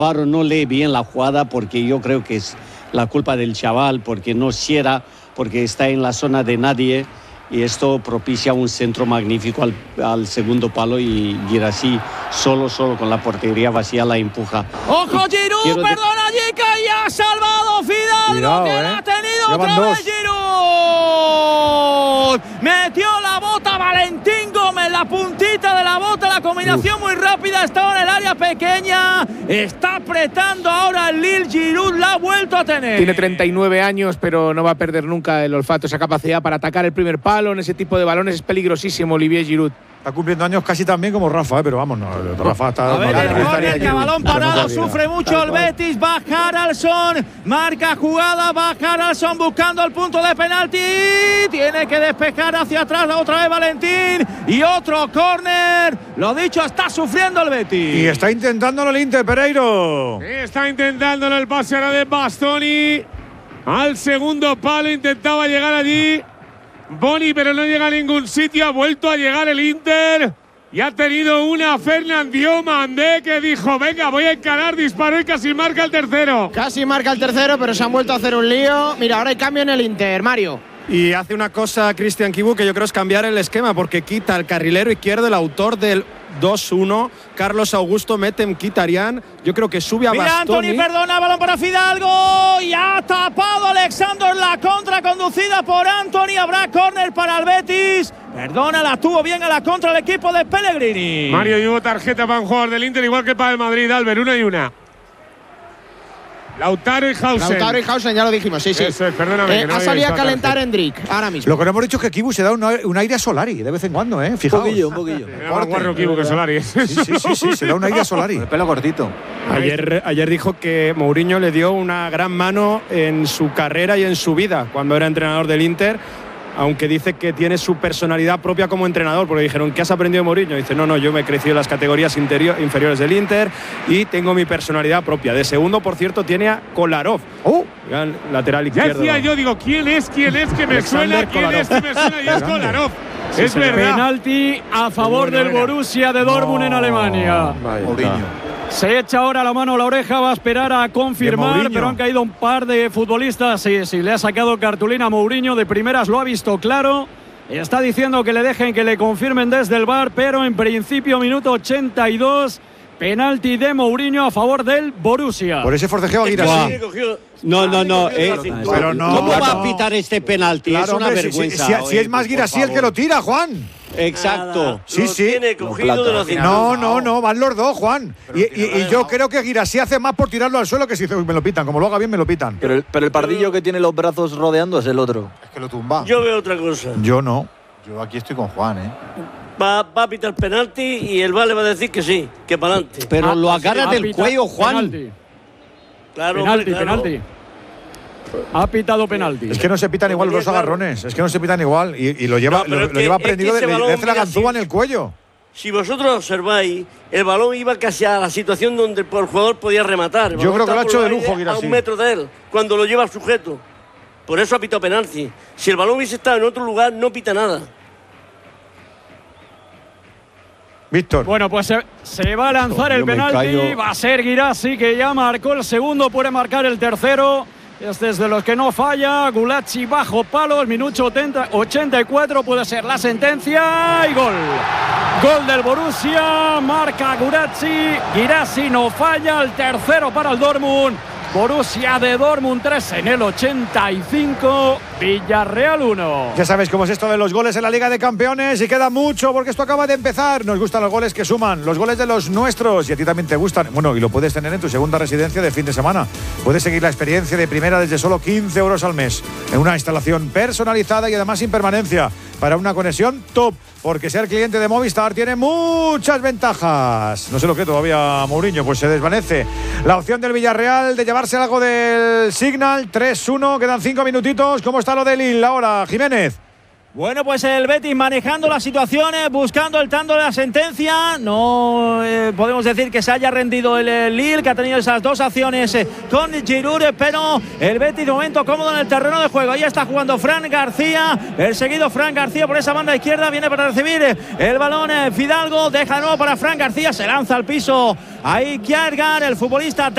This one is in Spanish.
Navarro no lee bien la jugada, porque yo creo que es la culpa del chaval, porque no cierra, porque está en la zona de nadie, y esto propicia un centro magnífico al segundo palo, y Guirassy solo con la portería vacía la empuja. ¡Ojo Giroud! ¡Perdona Jica! ¡Y ha salvado Fidalgo! Cuidado, ¡Que la ha tenido Llevan otra dos. vez Giroud! Metió la bota Valentín Gómez, la puntita de la bota, la combinación muy rápida, estaba en el área pequeña, está apretando ahora el Lille. Giroud la ha vuelto a tener. Tiene 39 años, pero no va a perder nunca el olfato, esa capacidad para atacar el primer palo en ese tipo de balones. Es peligrosísimo Olivier Giroud. Está cumpliendo años casi también como Rafa, pero vamos, no, Rafa está… A ver, el córner, que a balón parado sufre mucho el Betis. Va Haralson, marca jugada, va Haralson buscando el punto de penalti. Tiene que despejar hacia atrás otra vez Valentín. Y otro córner. Lo dicho, está sufriendo el Betis. Y está intentándolo el Inter, Pereiro. Está intentándolo el pase ahora de Bastoni. Al segundo palo intentaba llegar allí Boni, pero no llega a ningún sitio. Ha vuelto a llegar el Inter y ha tenido una Fernandio Mandé que dijo: venga, voy a encarar, disparó y casi marca el tercero. Casi marca el tercero, pero se han vuelto a hacer un lío. Mira, ahora hay cambio en el Inter, Mario. Y hace una cosa Cristian Chivu que yo creo es cambiar el esquema, porque quita al carrilero izquierdo, el autor del 2-1, Carlos Augusto, mete Mkhitaryan. Yo creo que sube a Mira, Bastoni. Antony, perdona, balón para Fidalgo. Y ha tapado Alexander la contra conducida por Antony. Habrá córner para el Betis. Perdona, la tuvo bien a la contra el equipo de Pellegrini. Mario, y hubo tarjeta para un jugador del Inter, igual que para el Madrid, Albert, 1-1. Lautaro y Hausen, ya lo dijimos, sí. Eso es, perdóname. Ha salido a calentar Endrick ahora mismo. Lo que no hemos dicho es que Chivu se da un aire a Solari de vez en cuando, Fijaos. Un poquillo. Más guarro Chivu que Solari. Sí, se da un aire a Solari. El pelo cortito. Ayer dijo que Mourinho le dio una gran mano en su carrera y en su vida cuando era entrenador del Inter, aunque dice que tiene su personalidad propia como entrenador, porque dijeron: ¿qué has aprendido de Mourinho? Dice: no, yo me he crecido en las categorías inferiores del Inter y tengo mi personalidad propia. De segundo, por cierto, tiene a Kolarov, lateral izquierdo. Ya decía yo, digo, ¿quién es que me suena? ¿Quién es que me suena? Y es Kolarov. Sí, es verdad. Penalti a favor del Borussia de Dortmund en Alemania. Mourinho. Se echa ahora la mano a la oreja, va a esperar a confirmar, pero han caído un par de futbolistas. Sí, le ha sacado cartulina a Mourinho de primeras, lo ha visto claro. Está diciendo que le dejen, que le confirmen desde el VAR, pero en principio, minuto 82, penalti de Mourinho a favor del Borussia. Por ese forcejeo a Guirassy. No. Pero no. ¿Cómo va a pitar este penalti? Claro, es una hombre, vergüenza. si es más Guirassy el que lo tira, Juan. Exacto. Sí. Tiene cogido de los No, van los dos, Juan. Y yo creo que Guirassy hace más por tirarlo al suelo que si me lo pitan. Como lo haga bien, me lo pitan. Pero el pardillo que tiene los brazos rodeando es el otro. Es que lo tumba. Yo veo otra cosa. Yo no. Yo aquí estoy con Juan, Va a pitar penalti y el VAR le va a decir que sí, que para adelante. Pero lo agarra del cuello, Juan. Penalti. Claro, Penalti. Ha pitado penalti. Es que no se pitan igual los agarrones. Es que no se pitan igual. Y lo lleva, No, lo lleva prendido, le hace la ganzúa en el cuello. Si vosotros observáis, el balón iba casi a la situación donde el jugador podía rematar. Yo creo que lo ha hecho de lujo, a Guirassy. 1 metro de él, cuando lo lleva el sujeto. Por eso ha pitado penalti. Si el balón hubiese estado en otro lugar, no pita nada. Víctor. Bueno, pues se va a lanzar el penalti. Va a ser Guirassy, que ya marcó el segundo, puede marcar el tercero. Este es de los que no falla. Gulacsi bajo palo, el minuto 84 puede ser la sentencia y gol. Gol del Borussia, marca Guirassy no falla, el tercero para el Dortmund. Borussia de Dortmund 3 en el 85, Villarreal 1. Ya sabéis cómo es esto de los goles en la Liga de Campeones y queda mucho porque esto acaba de empezar. Nos gustan los goles que suman, los goles de los nuestros, y a ti también te gustan. Bueno, y lo puedes tener en tu segunda residencia de fin de semana. Puedes seguir la experiencia de primera desde solo 15 euros al mes en una instalación personalizada y además sin permanencia para una conexión top. Porque ser cliente de Movistar tiene muchas ventajas. No sé lo que todavía Mourinho, pues se desvanece. La opción del Villarreal de llevarse algo del Signal, 3-1, quedan 5 minutitos. ¿Cómo está lo del Lille ahora, Jiménez? Bueno, pues el Betis manejando las situaciones, buscando el tanto de la sentencia. No podemos decir que se haya rendido el Lille, que ha tenido esas dos acciones con Giroud, pero el Betis de momento cómodo en el terreno de juego. Ahí está jugando Fran García, el seguido Fran García por esa banda izquierda, viene para recibir el balón Fidalgo, deja de nuevo para Fran García, se lanza al piso ahí Kjærgaard, el futbolista